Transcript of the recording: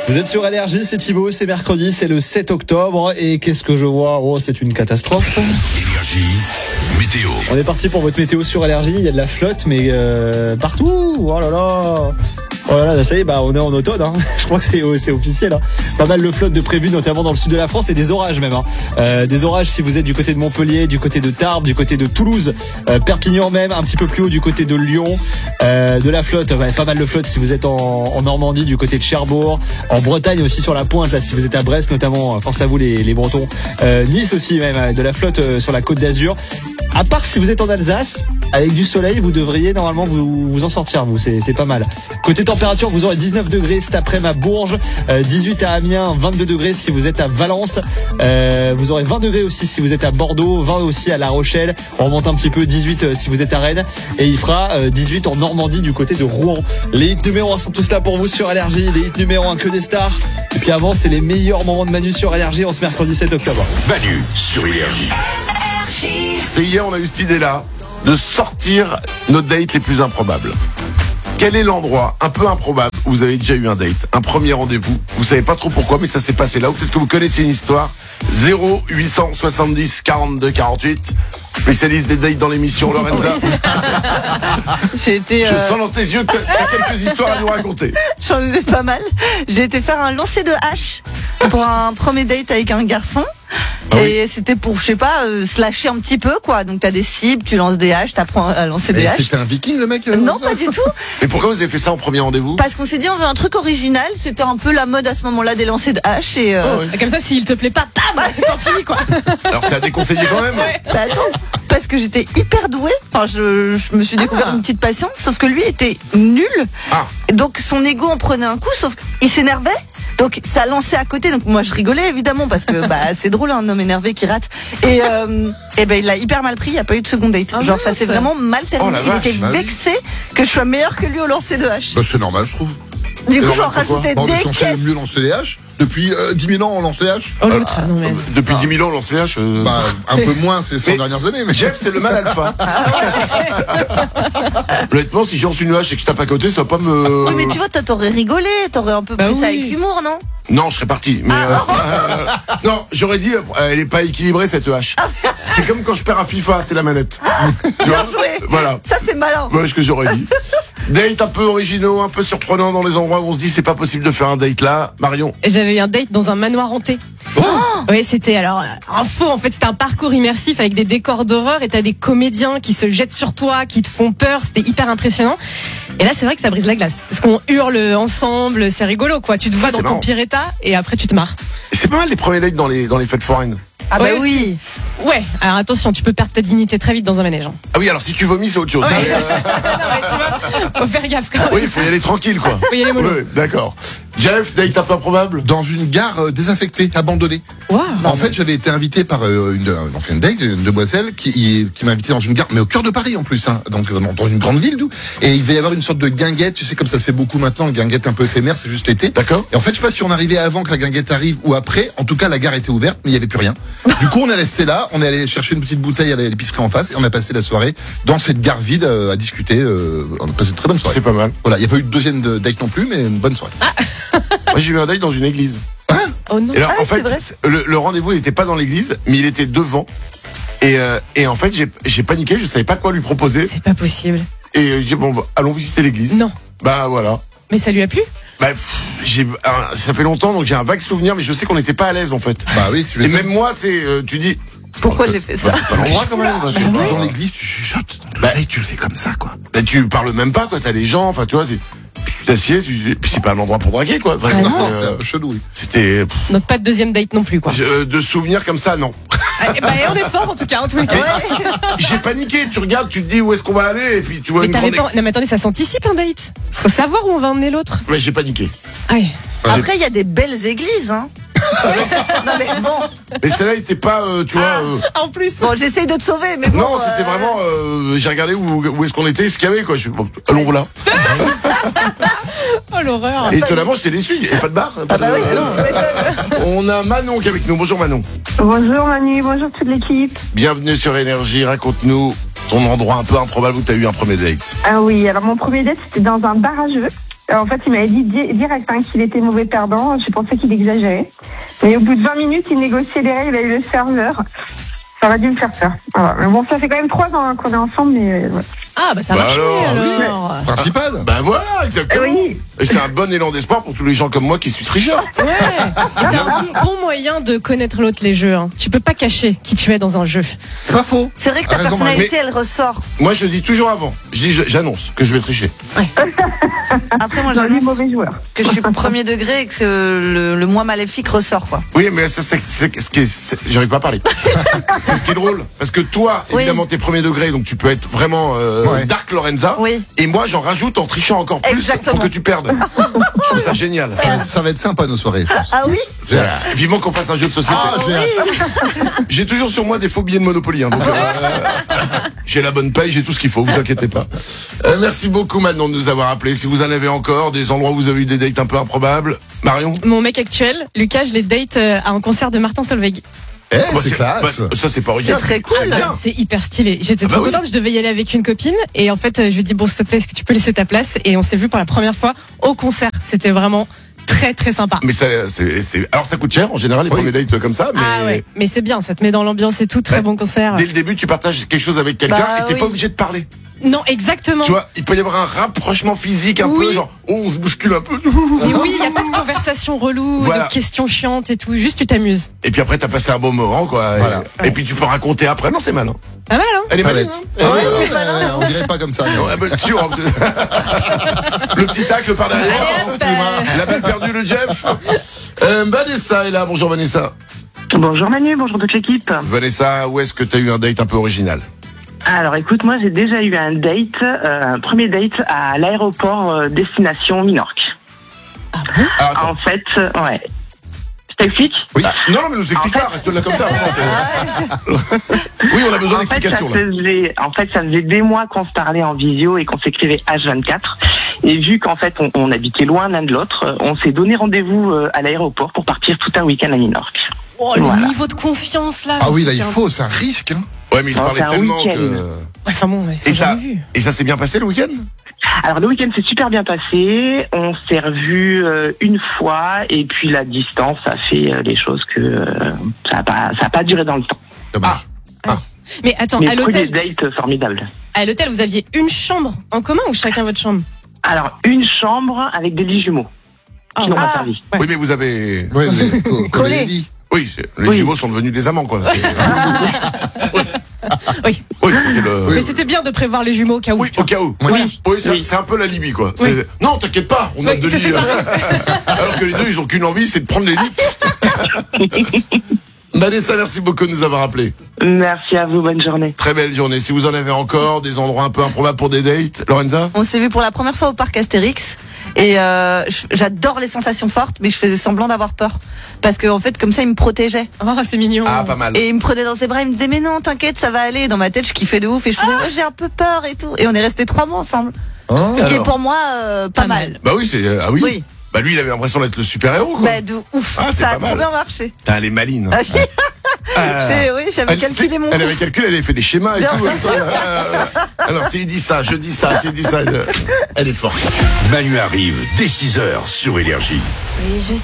Vous êtes sur Énergie, c'est Thibaut, c'est mercredi, c'est le 7 octobre. Et qu'est-ce que je vois ? Oh, c'est une catastrophe. Énergie, météo. On est parti pour votre météo sur Énergie. Il y a de la flotte, mais partout. Oh là là. Oh là là, ça y est, on est en automne, hein. Je crois que c'est officiel, hein. Pas mal de flotte de prévu, notamment dans le sud de la France, et des orages même, hein. Des orages si vous êtes du côté de Montpellier, du côté de Tarbes, du côté de Toulouse, Perpignan même, un petit peu plus haut du côté de Lyon. De la flotte, pas mal de flotte si vous êtes en Normandie, du côté de Cherbourg, en Bretagne aussi sur la pointe, là si vous êtes à Brest notamment, force à vous les Bretons. Nice aussi même, de la flotte sur la Côte d'Azur. À part si vous êtes en Alsace, avec du soleil, vous devriez normalement vous en sortir, vous, c'est pas mal. Côté température, vous aurez 19 degrés cet après-midi à Bourges, 18 à Amiens, 22 degrés si vous êtes à Valence, vous aurez 20 degrés aussi si vous êtes à Bordeaux, 20 aussi à La Rochelle, on remonte un petit peu, 18 si vous êtes à Rennes, et il fera 18 en Normandie du côté de Rouen. Les hits numéro 1 sont tous là pour vous sur Énergie, les hits numéro 1 que des stars, et puis avant c'est les meilleurs moments de Manu sur Énergie en ce mercredi 7 octobre. Manu sur Énergie. C'est hier, on a eu cette idée-là de sortir nos dates les plus improbables. Quel est l'endroit un peu improbable où vous avez déjà eu un date, un premier rendez-vous? Vous savez pas trop pourquoi, mais ça s'est passé là. Ou peut-être que vous connaissez une histoire. 0870 42 48. Spécialiste des dates dans l'émission, Lorenza. Je sens dans tes yeux que t'as quelques histoires à nous raconter. J'en ai pas mal. J'ai été faire un lancer de hache pour un premier date avec un garçon. Et c'était pour, je sais pas, se lâcher un petit peu, quoi. Donc t'as des cibles, tu lances des haches, t'apprends à lancer des haches. C'était un viking, le mec? Non, pas du tout. Et pourquoi vous avez fait ça en premier rendez-vous? Parce qu'on s'est dit, on veut un truc original. C'était un peu la mode à ce moment-là des lancers de haches. Et Comme ça, s'il te plaît pas, t'en finis, quoi. Alors c'est à déconseiller quand même. Bah attends, parce que j'étais hyper douée. Enfin, je me suis découvert une petite passion. Sauf que lui était nul. Donc son ego en prenait un coup, sauf qu'il s'énervait. Donc ça lançait à côté, donc moi je rigolais évidemment parce que c'est drôle un homme énervé qui rate. Et il l'a hyper mal pris, il n'y a pas eu de second date. Genre ça s'est vraiment mal terminé. Il était vexé que je sois meilleure que lui au lancer de hache. Bah c'est normal je trouve. Du coup j'en rajoutais des caisses. On mieux lancer les haches. Depuis 10 000 ans on lance les haches. Depuis 10 000 ans on lance les haches. Un peu moins ces 100 dernières années. Mais Jeff c'est le mal alpha. Honnêtement si je lance une hache et que je tape à côté ça va pas me... Oui mais tu vois toi t'aurais rigolé, t'aurais un peu pris ça avec humour non? Non, je serais parti. Mais non, j'aurais dit, elle est pas équilibrée cette hache. C'est comme quand je perds un FIFA, c'est la manette. Tu vois? Voilà. Ça c'est malin. Ouais, ce que j'aurais dit. Date un peu originaux, un peu surprenant dans les endroits où on se dit c'est pas possible de faire un date là. Marion. J'avais eu un date dans un manoir hanté. Oui, c'était un faux en fait, c'était un parcours immersif avec des décors d'horreur et t'as des comédiens qui se jettent sur toi, qui te font peur, c'était hyper impressionnant. Et là, c'est vrai que ça brise la glace parce qu'on hurle ensemble, c'est rigolo quoi. Tu te vois dans ton pire état et après tu te marres. C'est pas mal les premiers dates dans les fêtes foraines. Ah bah oui. Ouais, alors attention, tu peux perdre ta dignité très vite dans un manège. Ah oui, alors si tu vomis, c'est autre chose. Non mais tu vois, faut faire gaffe quand même. Oui, il faut y aller tranquille quoi. Faut y aller mollo. Oui, d'accord. Jeff, date un peu improbable. Dans une gare désaffectée, abandonnée. Wow. En fait, j'avais été invité par une date, une demoiselle qui m'a invité dans une gare, mais au cœur de Paris en plus, hein, donc dans une grande ville, d'où. Et il devait y avoir une sorte de guinguette, tu sais comme ça se fait beaucoup maintenant, une guinguette un peu éphémère, c'est juste l'été. D'accord. Et en fait, je sais pas si on arrivait avant que la guinguette arrive ou après. En tout cas, la gare était ouverte, mais il y avait plus rien. Du coup, on est resté là, on est allé chercher une petite bouteille à l'épicerie en face et on a passé la soirée dans cette gare vide à discuter. On a passé une très bonne soirée. C'est pas mal. Voilà, il n'y a pas eu de deuxième date non plus, mais une bonne soirée. Moi, j'ai eu un date dans une église. Oh non. Et alors, en fait, le rendez-vous n'était pas dans l'église, mais il était devant. Et en fait, j'ai paniqué, je savais pas quoi lui proposer. C'est pas possible. Et j'ai dit, bon, allons visiter l'église. Non. Bah voilà. Mais ça lui a plu? Ça fait longtemps, donc j'ai un vague souvenir, mais je sais qu'on n'était pas à l'aise en fait. Bah oui, tu Et même moi, tu dis. Pourquoi j'ai fait ça? C'est pas l'endroit quand même. Dans l'église, tu chuchotes. Tu le fais comme ça, quoi. Bah, tu parles même pas, quoi. T'as les gens, enfin, tu vois. Tu t'assieds, puis c'est pas un endroit pour draguer, quoi. C'est un peu chelou, oui. C'était. Donc pas de deuxième date non plus, quoi. De souvenirs comme ça, non. On est fort en tout cas, en tous les cas. J'ai paniqué, tu regardes, tu te dis où est-ce qu'on va aller, et puis tu vois mais non mais attendez, ça s'anticipe un date. Faut savoir où on va emmener l'autre. Ouais, j'ai paniqué. Après, il y a des belles églises, hein. Non mais bon. Mais celle-là était pas, tu vois. En plus. Bon, j'essaye de te sauver, mais bon. Non, c'était vraiment. J'ai regardé où est-ce qu'on était, ce qu'il y avait, quoi. Bon, allons voilà. Oh l'horreur. Et étonnamment, j'étais déçu. Il n'y avait pas de bar. On a Manon qui est avec nous. Bonjour Manon. Bonjour Manu, bonjour toute l'équipe. Bienvenue sur Énergie. Raconte-nous ton endroit un peu improbable où tu as eu un premier date. Ah oui, alors mon premier date c'était dans un bar à jeux. En fait, il m'avait dit direct qu'il était mauvais perdant. Je pensais qu'il exagérait. Mais au bout de 20 minutes, il négociait les règles avec le serveur. Ça aurait dû me faire peur. Voilà. Mais bon, ça fait quand même 3 ans qu'on est ensemble, mais ouais. Ah, bah ça a marché alors. Principal. Ben voilà, exactement. Oui. Et c'est un bon élan d'espoir pour tous les gens comme moi qui suis tricheur. Ouais. Et c'est un bon moyen de connaître l'autre, les jeux. Hein. Tu peux pas cacher qui tu es dans un jeu. C'est pas faux. C'est vrai que ta T'as raison, personnalité, elle ressort. Moi, je dis toujours avant. J'annonce que je vais tricher. Après, moi, Dans les j'annonce mauvais joueurs. que je suis premier degré et que le moi maléfique ressort, quoi. Oui, mais ça, c'est ce qui est. J'arrive pas à parler. C'est ce qui est drôle. Parce que toi, Oui. évidemment, t'es premier degré, donc tu peux être vraiment Ouais. Dark Lorenza. Oui. Et moi, j'en rajoute en trichant encore plus Exactement. pour que tu perdes. Je trouve ça génial. Ça va être sympa nos soirées. je pense. Ah oui. Vivement qu'on fasse un jeu de société. Ah, j'ai hâte. J'ai toujours sur moi des faux billets de Monopoly. Hein, donc, j'ai la bonne paye, j'ai tout ce qu'il faut, vous inquiétez pas. Merci beaucoup Manon de nous avoir appelés. Si vous en avez encore, des endroits où vous avez eu des dates un peu improbables. Marion Mon mec actuel, Lucas, je l'ai date à un concert de Martin Solveig. C'est classe. Ça, c'est pas C'est original. très cool. bien. C'est hyper stylé. J'étais Ah bah trop oui. contente, je devais y aller avec une copine. Et en fait, je lui ai dit, bon, s'il te plaît, est-ce que tu peux laisser ta place? Et on s'est vu pour la première fois au concert. C'était vraiment très, très sympa. Mais ça, alors ça coûte cher en général les Oui. premiers dates comme ça, mais Ah ouais, mais c'est bien, ça te met dans l'ambiance et tout, très Ouais. bon concert. dès le début tu partages quelque chose avec quelqu'un Bah et t'es oui. pas obligé de parler. Non, exactement. Tu vois, il peut y avoir un rapprochement physique un Oui. peu, genre on se bouscule un peu. Et oui, il n'y a pas de conversation relou, Voilà. de questions chiantes et tout, juste tu t'amuses. Et puis après t'as passé un bon moment quoi. Voilà. Et puis tu peux raconter après. Non c'est malin. Pas mal, hein? Elle est Pas malin. bête. Hein. On dirait pas comme ça. mais- Ouais, bah, sûr, hein. Le petit tacle par derrière. Allez, hop, La balle perdue le Jeff. Vanessa est là. Bonjour Vanessa. Bonjour Manu, bonjour toute l'équipe. Vanessa, où est-ce que t'as eu un date un peu original? Alors écoute, moi j'ai déjà eu un date, un premier date à l'aéroport destination Minorque. Ah, attends. En fait, ouais. Je t'explique. Oui. Ah, non, mais nous explique En fait- pas, reste là comme ça. vraiment, oui, on a besoin En fait, d'explications là. ça faisait des mois qu'on se parlait en visio et qu'on s'écrivait H24. Et vu qu'en fait on habitait loin l'un de l'autre, on s'est donné rendez-vous à l'aéroport pour partir tout un week-end à Minorque. Oh, le Voilà. niveau de confiance là. Ah oui, là, il c'était faut, c'est un risque. Hein. Ouais, mais ils se Oh, parlaient c'est un tellement week-end. que. Ouais, enfin bon, ouais, Et c'est ça, jamais vu. et ça s'est bien passé le week-end? Alors le week-end s'est super bien passé, on s'est revus une fois et puis la distance a fait les choses que ça a pas duré dans le temps. Dommage. Mais attends, Mais à premier l'hôtel, date formidable. vous aviez une chambre en commun ou chacun votre chambre? Alors une chambre avec des lits jumeaux Ah, qui n'ont ouais. pas servi. Ouais. Oui, mais vous avez. Ouais, comme Collé. les lits. Oui, les Oui. jumeaux sont devenus des amants, quoi. Oui. Oui, c'était le- Mais c'était bien de prévoir les jumeaux au cas où. Oui, au cas où. Oui. Oui, c'est Oui. c'est un peu la Libye, quoi. Oui. Non, t'inquiète pas, on a Oui, deux c'est lits. séparé. Alors que les deux, ils ont qu'une envie, c'est de prendre les lits. Vanessa, merci beaucoup de nous avoir appelés. Merci à vous, bonne journée. Très belle journée. Si vous en avez encore, des endroits un peu improbables pour des dates, Lorenza? On s'est vu pour la première fois au parc Astérix. Et j'adore les sensations fortes, mais je faisais semblant d'avoir peur. Parce que en fait, comme ça, il me protégeait. Oh, c'est mignon. Ah, pas mal. Et il me prenait dans ses bras, il me disait mais non, t'inquiète, ça va aller. Dans ma tête, je kiffais de ouf et je faisais ouais, j'ai un peu peur et tout. Et on est restés 3 mois ensemble. Oh. Ce qui est Alors. pour moi pas mal. Bah oui, c'est. Ah oui. Oui. Bah lui, il avait l'impression d'être le super-héros, quoi. Bah de ouf. Ah, c'est Ça pas a trop mal. bien marché. Putain, elle est maline. Ah, oui, j'avais calculé mon Elle ouf. avait calculé, elle avait fait des schémas et Bien tout. sûr. Alors, s'il dit ça, je dis ça, s'il dit ça, elle est forte. Manu arrive dès 6h sur Énergie. Oui, je